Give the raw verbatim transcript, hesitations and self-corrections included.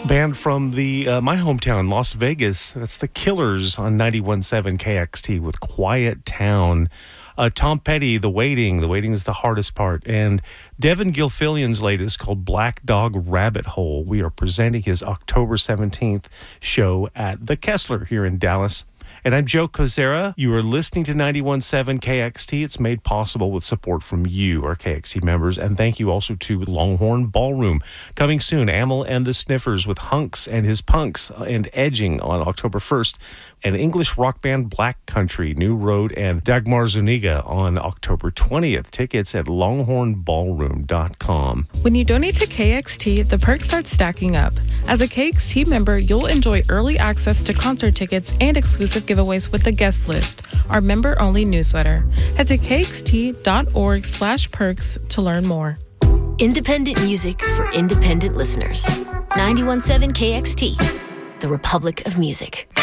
Band from the uh, my hometown, Las Vegas. That's the Killers on ninety-one point seven K X T with Quiet Town. Uh, Tom Petty, The Waiting. The Waiting is the hardest part. And Devin Gilfillian's latest called Black Dog Rabbit Hole. We are presenting his October seventeenth show at the Kessler here in Dallas. And I'm Joe Kozera. You are listening to ninety-one point seven K X T. It's made possible with support from you, our K X T members. And thank you also to Longhorn Ballroom. Coming soon, Amel and the Sniffers with Hunks and His Punks and Edging on October first. And English rock band Black Country, New Road, and Dagmar Zuniga on October twentieth. Tickets at longhorn ballroom dot com. When you donate to K X T, the perks start stacking up. As a K X T member, you'll enjoy early access to concert tickets and exclusive giveaways with the guest list, our member-only newsletter. Head to kxt.org slash perks to learn more. Independent music for independent listeners. ninety-one point seven K X T, the Republic of Music.